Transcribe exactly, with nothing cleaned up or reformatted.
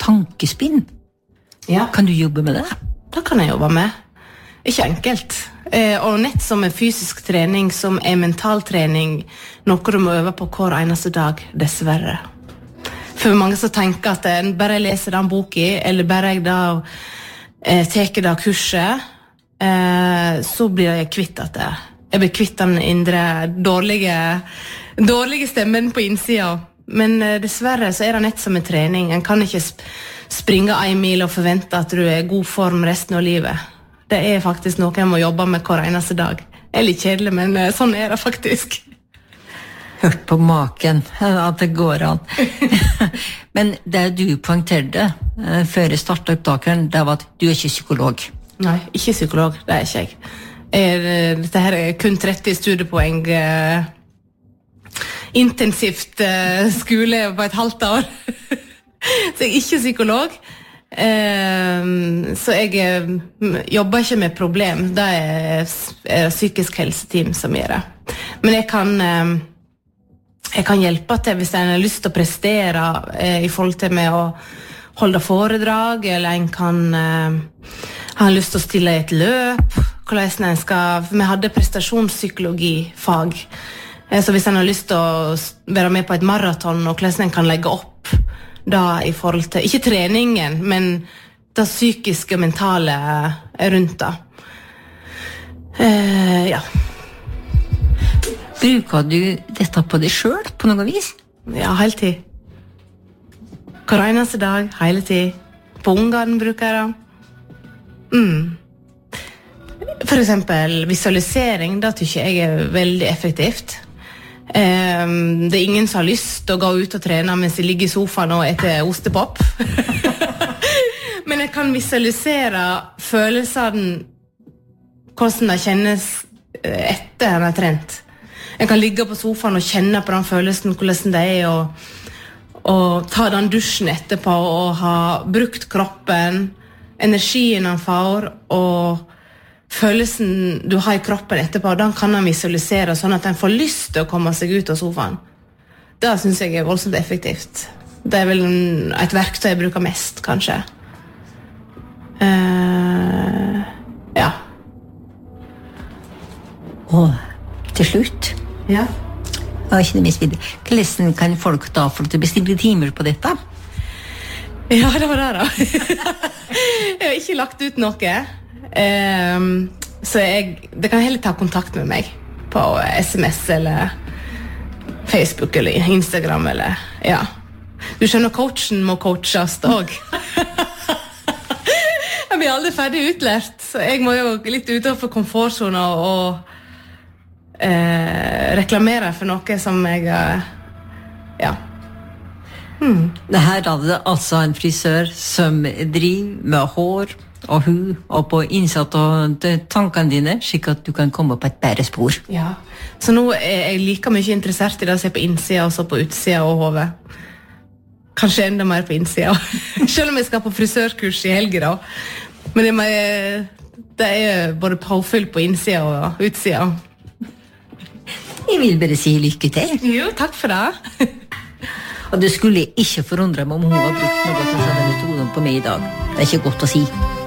tankespinn. Ja. Kan du jobbe med det? Det kan jeg jobbe med. Ikke enkelt. Eh, og nett som er fysisk trening, som er mental trening, noe du må øve på hver eneste dag, dessverre. For mange som tenker at eh, bare jeg leser den boken, eller bare jeg da eh, teker det kurset, eh, så blir jeg kvitt at det. Jeg blir kvitt den indre dårlige, dårlige stemmen på innsida. Men eh, dessverre så er det nett som en trening. En kan ikke sp- springe en mil og forvente at du er i god form resten av livet. Det er faktisk noe jeg må jobbe med hver eneste dag. Det er litt kjedelig, men eh, sånn er det faktisk. Hørt på maken at det går an. Men det du poengterte eh, før jeg startet opptakeren, det var at du er ikke psykolog. Nei, ikke psykolog, det er ikke jeg. jeg dette her er kun tretti studiepoeng eh, intensivt eh, skole på et halvt år. Så jeg er ikke psykolog. Uh, så jeg uh, jobber ikke med problem. Det er, er psykisk helseteam som gjør det. Men jeg kan uh, jeg kan hjelpe til hvis en har lyst til å prestere uh, i forhold til med å holde foredrag, eller en kan uh, ha lyst til å stille i et løp, hvordan en skal. Vi hadde prestasjonspsykologifag, uh, så hvis en har lyst til å være med på et maraton, og hvordan en kan legge opp da i forhold til, ikke treningen, men det psykiske og mentale rundt det. Uh, ja. Bruker du dette på deg selv på noe vis? Ja, hele tid. Hver eneste dag, hele tid. På ungene bruker jeg det. Mm. For eksempel visualisering, da tykker jeg er veldig effektivt. Um, det er ingen som har lyst til å gå ut og trene mens de ligger i sofaen og etter ostepop. Men jeg kan visualisere følelsene, hvordan det kjennes etter jeg har trent. Jeg kan ligge på sofaen og kjenne på den følelsen, hvordan det er å, å ta den dusjen etterpå og ha brukt kroppen, energien han får, og følelsen du har i kroppen etterpå, den kan han visualisere sånn at han får lyst til å komme seg ut av sofaen. Det synes jeg er voldsomt effektivt. Det er vel et verktøy jeg bruker mest, kanskje. Uh, ja. Og til slutt, Ja. jeg ikke det mest videre. Hvordan kan folk da få til å bestille timer på dette? Ja, det var det da. Jeg har ikke lagt ut noe. Um, så jeg, det kan heller ta kontakt med meg på sms eller Facebook eller Instagram eller, ja. Du skjønner, coachen må coaches også. Jeg blir aldri ferdig utlært, så jeg må jo litt utenfor komfortzona og eh, reklamere for noe som jeg, ja. Hmm. Det her er det altså en frisør som driver med hår og hud og på innsatt og tankene dine, slik at du kan komme på et bedre spor. Ja, så nå er jeg like mye interessert i det å se på innsida og så på utsida og hodet. Kanskje enda mer på innsida. Selv om jeg skal på frisørkurs i helgen da. Men det, må, det er både påfyll på innsida og utsida. Jeg vil bare si lykke til. Jo, takk for det. Og det skulle ikke forundre meg om hun har brukt noe av denne metoden på meg i dag. Det er ikke godt å si.